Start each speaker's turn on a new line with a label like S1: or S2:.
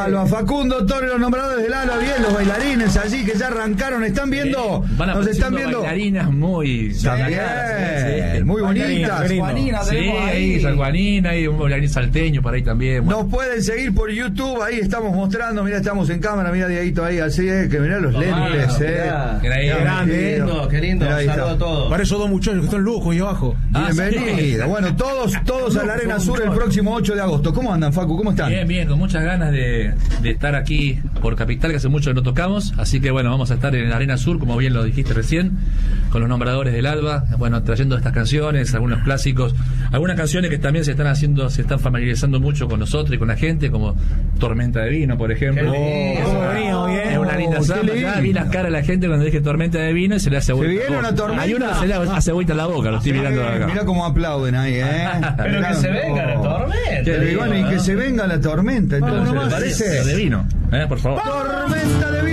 S1: Alba, Facundo, Torre, los nombradores del Alba, bien, los bailarines allí que ya arrancaron, ¿están viendo?
S2: Nos están viendo
S1: bailarinas muy bien, muy bonitas.
S3: Juanina,
S2: sí, ahí, San Juanina, hay un bailarín salteño por ahí también.
S1: Nos pueden seguir por YouTube, ahí estamos mostrando, mira, estamos en cámara, mira Dieguito ahí, así que mirá los lentes,
S3: Qué lindo, saludos a todos.
S4: Para esos dos muchachos que están locos ahí abajo.
S1: Bienvenido. Bueno, todos a la Arena Sur el próximo 8 de agosto. ¿Cómo andan, Facu? ¿Cómo están?
S2: Bien, con muchas ganas de estar aquí por Capital, que hace mucho que no tocamos. Así que bueno, vamos a estar en la Arena Sur, como bien lo dijiste recién, con los nombradores del Alba. Bueno, trayendo estas canciones, algunos clásicos, algunas canciones que también se están familiarizando mucho con nosotros y con la gente, como Tormenta de Vino, por ejemplo. Es una linda samba. Ya vi las caras de la gente cuando dije Tormenta de Vino y se le hace vuelta.
S1: Se viene una tormenta.
S2: Hay una que se le hace vuelta en la boca, lo estoy mirando acá.
S1: Mirá cómo aplauden ahí,
S3: Pero que se venga la tormenta.
S1: Y que se venga la tormenta, entonces, ¿les parece?
S2: De vino, por favor.
S1: Tormenta de Vino.